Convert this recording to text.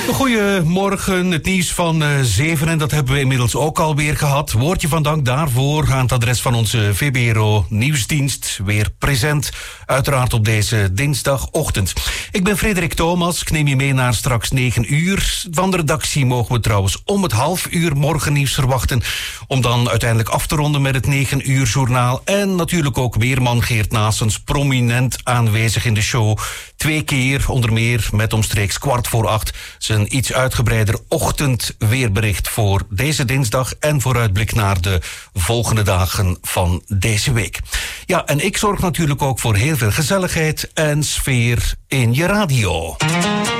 Goedemorgen, het nieuws van 7 en dat hebben we inmiddels ook alweer gehad. Woordje van dank daarvoor aan het adres van onze VBRO Nieuwsdienst. Weer present, uiteraard op deze dinsdagochtend. Ik ben Frederik Thomas, ik neem je mee naar straks 9 uur. Van de redactie mogen we trouwens om het 12:30 morgennieuws verwachten. Om dan uiteindelijk af te ronden met het 9 uur journaal. En natuurlijk ook weerman Geert Naessens, prominent aanwezig in de show. 2 keer, onder meer met omstreeks 7:15... zijn iets uitgebreider ochtendweerbericht voor deze dinsdag en vooruitblik naar de volgende dagen van deze week. Ja, en ik zorg natuurlijk ook voor heel veel gezelligheid en sfeer in je radio.